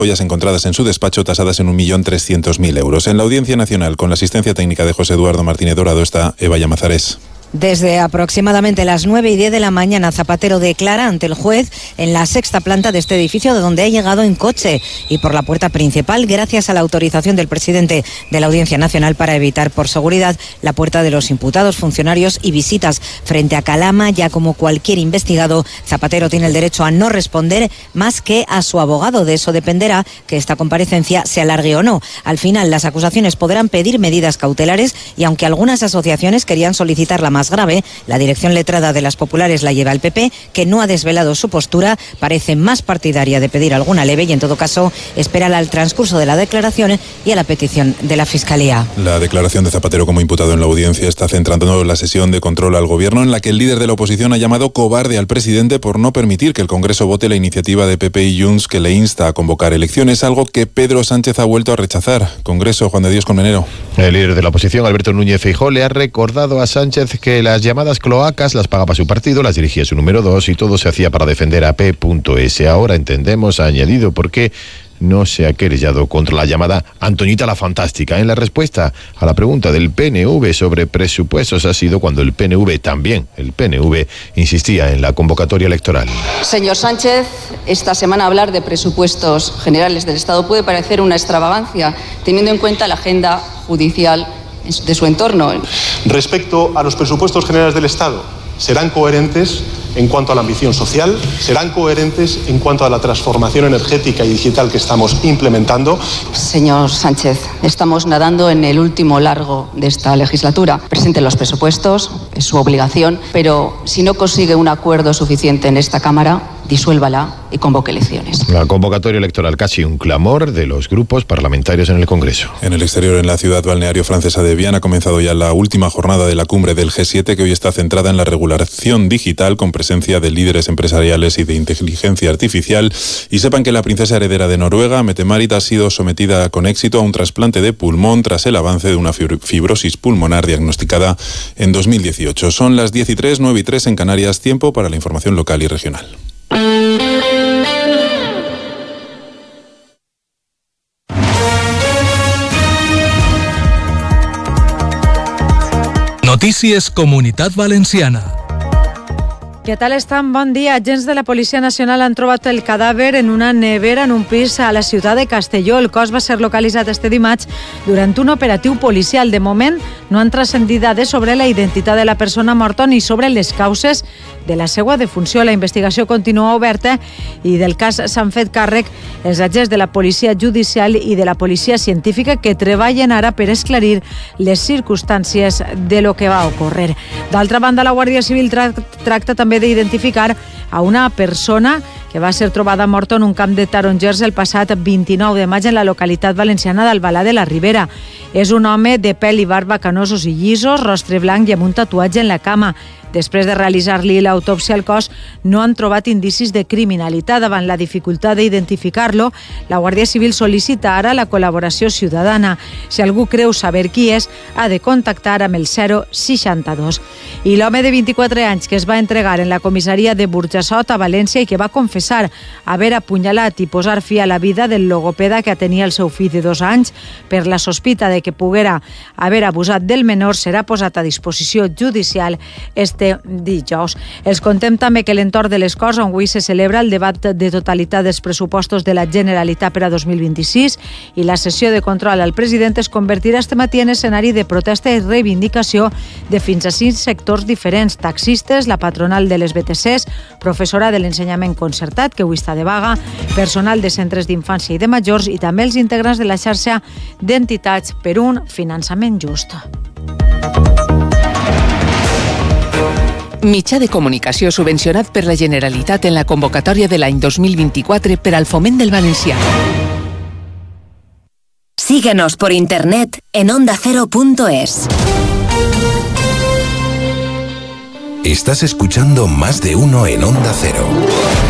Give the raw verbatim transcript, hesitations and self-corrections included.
joyas encontradas en su despacho tasadas en un millón trescientos mil euros. En la Audiencia Nacional, con la asistencia técnica de José Eduardo Martínez Dorado, está Eva Llamazares. Desde aproximadamente las nueve y diez de la mañana, Zapatero declara ante el juez en la sexta planta de este edificio, de donde ha llegado en coche y por la puerta principal, gracias a la autorización del presidente de la Audiencia Nacional para evitar por seguridad la puerta de los imputados, funcionarios y visitas. Frente a Calama, ya como cualquier investigado, Zapatero tiene el derecho a no responder más que a su abogado. De eso dependerá que esta comparecencia se alargue o no. Al final, las acusaciones podrán pedir medidas cautelares y aunque algunas asociaciones querían solicitar la más grave, la dirección letrada de las populares la lleva el P P, que no ha desvelado su postura, parece más partidaria de pedir alguna leve y en todo caso espera al transcurso de la declaración y a la petición de la Fiscalía. La declaración de Zapatero como imputado en la audiencia está centrando la sesión de control al gobierno, en la que el líder de la oposición ha llamado cobarde al presidente por no permitir que el Congreso vote la iniciativa de P P y Junts que le insta a convocar elecciones, algo que Pedro Sánchez ha vuelto a rechazar. Congreso, Juan de Dios Colmenero. El líder de la oposición, Alberto Núñez Feijóo, le ha recordado a Sánchez que que las llamadas cloacas las pagaba su partido, las dirigía su número dos y todo se hacía para defender a P S. Ahora entendemos, ha añadido, por qué no se ha querellado contra la llamada Antoñita la Fantástica. En la respuesta a la pregunta del P N V sobre presupuestos ha sido cuando el P N V, también el P N V, insistía en la convocatoria electoral. Señor Sánchez, esta semana hablar de presupuestos generales del Estado puede parecer una extravagancia, teniendo en cuenta la agenda judicial de su entorno. Respecto a los presupuestos generales del Estado, serán coherentes en cuanto a la ambición social, serán coherentes en cuanto a la transformación energética y digital que estamos implementando. Señor Sánchez, estamos nadando en el último largo de esta legislatura. Presente los presupuestos, es su obligación, pero si no consigue un acuerdo suficiente en esta Cámara, disuélvala y convoque elecciones. La convocatoria electoral, casi un clamor de los grupos parlamentarios en el Congreso. En el exterior, en la ciudad balneario francesa de Viana, ha comenzado ya la última jornada de la cumbre del G siete, que hoy está centrada en la regulación digital, con presencia de líderes empresariales y de inteligencia artificial. Y sepan que la princesa heredera de Noruega, Mette-Marit, ha sido sometida con éxito a un trasplante de pulmón tras el avance de una fibrosis pulmonar diagnosticada en dos mil dieciocho. Son las diez y tres, nueve y tres en Canarias, tiempo para la información local y regional. Notícies Comunitat Valenciana. Què tal estan? Bon dia. Agents de la Policia Nacional han trobat el cadàver en una nevera en un pis a la ciutat de Castelló. El cos va ser localitzat este dimarts durant un operatiu policial. De moment, no han transcendit dades sobre la identitat de la persona morta ni sobre les causes de la seva defunció. La investigació continua oberta i del cas s'han fet càrrec els agents de la Policia Judicial i de la Policia Científica, que treballen ara per esclarir les circumstàncies de lo que va ocórrer. D'altra banda, la Guàrdia Civil tra- tracta també d'identificar a una persona que va ser trobada morta en un camp de tarongers el passat vint-i-nou de maig en la localitat valenciana d'Albalà de la Ribera. És un home de pèl i barba canosos i llisos, rostre blanc i amb un tatuatge en la cama. Després de realitzar-li l'autòpsia al cos, no han trobat indicis de criminalitat. Davant la dificultat d'identificar-lo, la Guàrdia Civil sol·licita ara la col·laboració ciutadana. Si algú creu saber qui és, ha de contactar amb el zero seixanta-dos. I l'home de vint-i-quatre anys que es va entregar en la comissaria de Burjassot a València i que va confessar haver apunyalat i posar fi a la vida del logopeda que atenia el seu fill de dos anys per la sospita de que poguera haver abusat del menor, serà posat a disposició judicial este dijous. Els contem també que l'entorn de les Corts, on avui se celebra el debat de totalitat dels pressupostos de la Generalitat per a dos mil vint-i-sis i la sessió de control al president, es convertirà este matí en escenari de protesta i reivindicació de fins a cinc sectors diferents: taxistes, la patronal de les B T Cs, professora de l'ensenyament concertat, que avui està de vaga, personal de centres d'infància i de majors i també els integrants de la xarxa d'entitats per un finançament just. Mitjà de comunicació subvencionat per la Generalitat en la convocatòria de l'any dos mil vint-i-quatre per al foment del valencià. Síguenos por internet en onda cero punto es. Estás escuchando Más de Uno en Onda Cero.